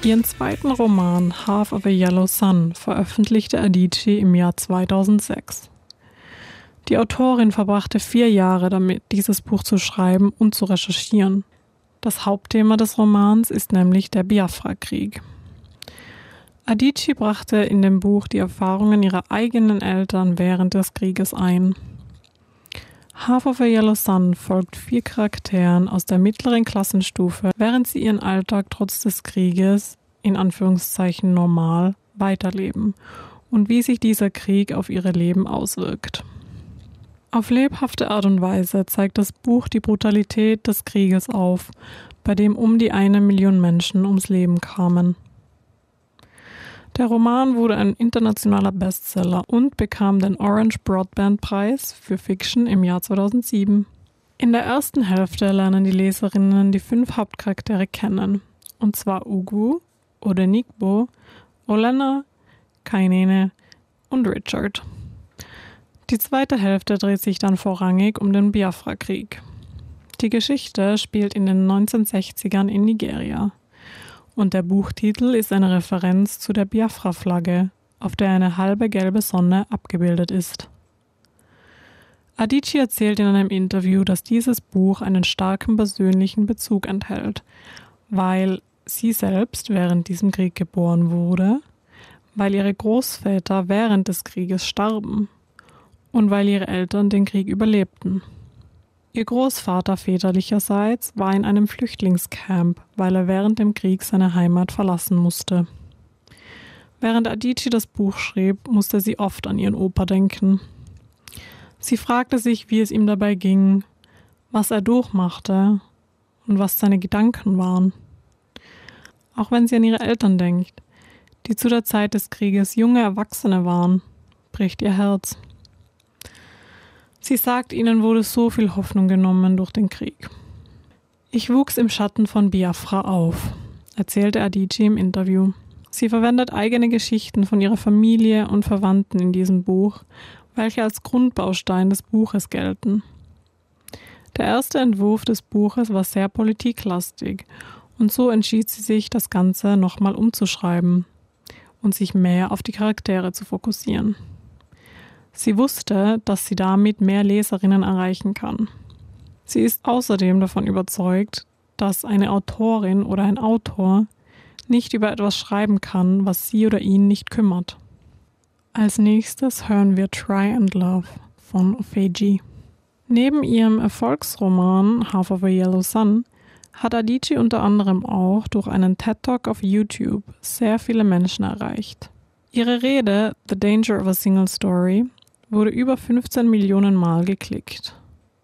Ihren zweiten Roman Half of a Yellow Sun veröffentlichte Adichie im Jahr 2006. Die Autorin verbrachte 4 Jahre damit, dieses Buch zu schreiben und zu recherchieren. Das Hauptthema des Romans ist nämlich der Biafra-Krieg. Adichie brachte in dem Buch die Erfahrungen ihrer eigenen Eltern während des Krieges ein. Half of a Yellow Sun folgt 4 Charakteren aus der mittleren Klassenstufe, während sie ihren Alltag trotz des Krieges, in Anführungszeichen normal, weiterleben und wie sich dieser Krieg auf ihre Leben auswirkt. Auf lebhafte Art und Weise zeigt das Buch die Brutalität des Krieges auf, bei dem um die 1 Million Menschen ums Leben kamen. Der Roman wurde ein internationaler Bestseller und bekam den Orange Broadband Preis für Fiction im Jahr 2007. In der ersten Hälfte lernen die Leserinnen die 5 Hauptcharaktere kennen, und zwar Ugu, Odenigbo, Olena, Kainene und Richard. Die zweite Hälfte dreht sich dann vorrangig um den Biafra-Krieg. Die Geschichte spielt in den 1960ern in Nigeria. Und der Buchtitel ist eine Referenz zu der Biafra-Flagge, auf der eine halbe gelbe Sonne abgebildet ist. Adichie erzählt in einem Interview, dass dieses Buch einen starken persönlichen Bezug enthält, weil sie selbst während diesem Krieg geboren wurde, weil ihre Großväter während des Krieges starben und weil ihre Eltern den Krieg überlebten. Ihr Großvater väterlicherseits war in einem Flüchtlingscamp, weil er während dem Krieg seine Heimat verlassen musste. Während Adichie das Buch schrieb, musste sie oft an ihren Opa denken. Sie fragte sich, wie es ihm dabei ging, was er durchmachte und was seine Gedanken waren. Auch wenn sie an ihre Eltern denkt, die zu der Zeit des Krieges junge Erwachsene waren, bricht ihr Herz. Sie sagt, ihnen wurde so viel Hoffnung genommen durch den Krieg. Ich wuchs im Schatten von Biafra auf, erzählte Adichie im Interview. Sie verwendet eigene Geschichten von ihrer Familie und Verwandten in diesem Buch, welche als Grundbaustein des Buches gelten. Der erste Entwurf des Buches war sehr politiklastig und so entschied sie sich, das Ganze nochmal umzuschreiben und sich mehr auf die Charaktere zu fokussieren. Sie wusste, dass sie damit mehr Leserinnen erreichen kann. Sie ist außerdem davon überzeugt, dass eine Autorin oder ein Autor nicht über etwas schreiben kann, was sie oder ihn nicht kümmert. Als nächstes hören wir Try and Love von Ofeji. Neben ihrem Erfolgsroman Half of a Yellow Sun hat Adichie unter anderem auch durch einen TED-Talk auf YouTube sehr viele Menschen erreicht. Ihre Rede The Danger of a Single Story wurde über 15 Millionen Mal geklickt.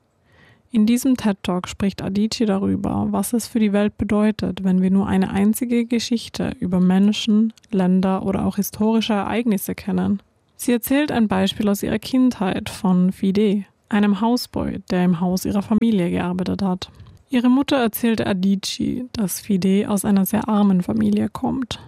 In diesem TED-Talk spricht Adichie darüber, was es für die Welt bedeutet, wenn wir nur eine einzige Geschichte über Menschen, Länder oder auch historische Ereignisse kennen. Sie erzählt ein Beispiel aus ihrer Kindheit von Fide, einem Hausboy, der im Haus ihrer Familie gearbeitet hat. Ihre Mutter erzählte Adichie, dass Fide aus einer sehr armen Familie kommt.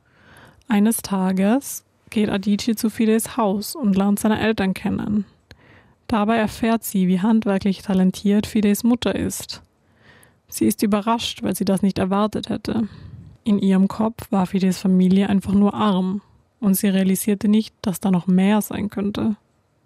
Eines Tages geht Adichie zu Fides Haus und lernt seine Eltern kennen. Dabei erfährt sie, wie handwerklich talentiert Fides Mutter ist. Sie ist überrascht, weil sie das nicht erwartet hätte. In ihrem Kopf war Fides Familie einfach nur arm und sie realisierte nicht, dass da noch mehr sein könnte.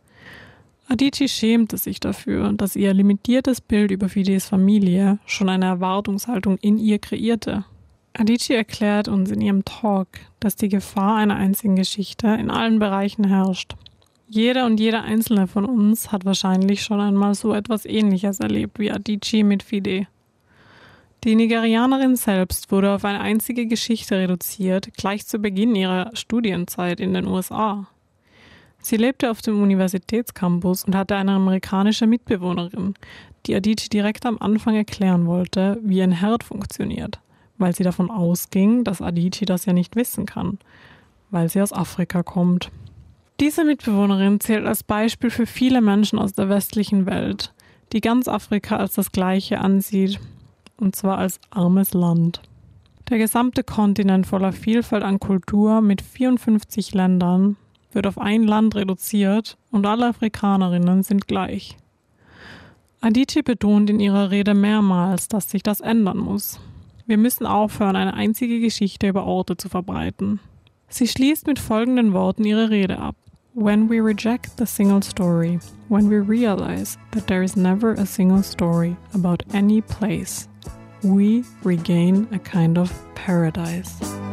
Adichie schämte sich dafür, dass ihr limitiertes Bild über Fides Familie schon eine Erwartungshaltung in ihr kreierte. Adichie erklärt uns in ihrem Talk, dass die Gefahr einer einzigen Geschichte in allen Bereichen herrscht. Jeder und jeder Einzelne von uns hat wahrscheinlich schon einmal so etwas Ähnliches erlebt wie Adichie mit Fide. Die Nigerianerin selbst wurde auf eine einzige Geschichte reduziert, gleich zu Beginn ihrer Studienzeit in den USA. Sie lebte auf dem Universitätscampus und hatte eine amerikanische Mitbewohnerin, die Adichie direkt am Anfang erklären wollte, wie ein Herd funktioniert, weil sie davon ausging, dass Adichie das ja nicht wissen kann, weil sie aus Afrika kommt. Diese Mitbewohnerin zählt als Beispiel für viele Menschen aus der westlichen Welt, die ganz Afrika als das Gleiche ansieht, und zwar als armes Land. Der gesamte Kontinent voller Vielfalt an Kultur mit 54 Ländern wird auf ein Land reduziert und alle Afrikanerinnen sind gleich. Adichie betont in ihrer Rede mehrmals, dass sich das ändern muss. Wir müssen aufhören, eine einzige Geschichte über Orte zu verbreiten. Sie schließt mit folgenden Worten ihre Rede ab. When we reject the single story, when we realize that there is never a single story about any place, we regain a kind of paradise.